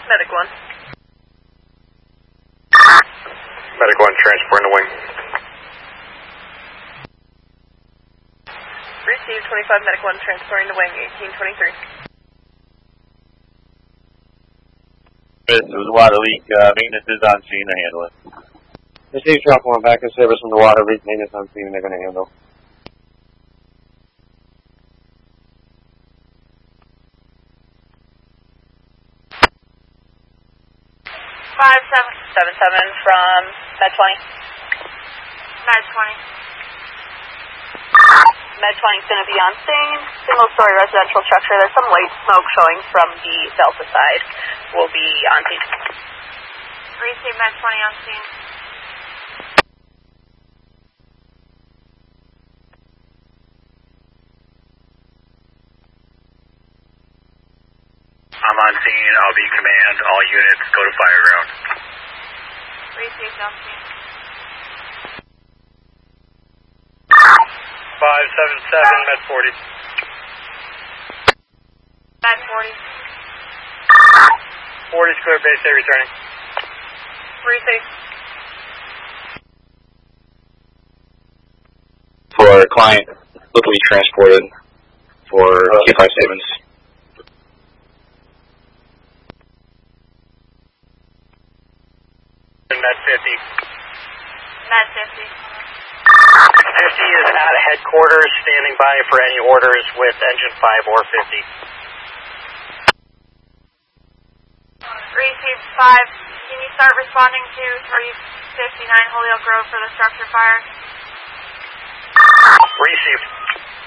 Medic 1. Medic 1, transporting the wing. Received 25 Medic 1, transporting the wing, 1823. This was water leak. Maintenance is on scene to handle it. Received drop 1 back in service from the water leak. Maintenance on scene and they're going to handle. 5777 from Med 20. Med 20. Med 20 is going to be on scene. Single-story residential structure. There's some white smoke showing from the Delta side. Will be on scene. Receive Med 20 on scene. I'm on scene. I'll be command. All units go to fire ground. Received on scene. 577, Med 40. Med 40. 40's clear, base A returning. Receive. For client, locally transported for Q5 statements. Med 50. Med 50. 50 is at headquarters, standing by for any orders with engine 5 or 50. Receive 5. Can you start responding to 359 Holyoke Grove for the structure fire? Received.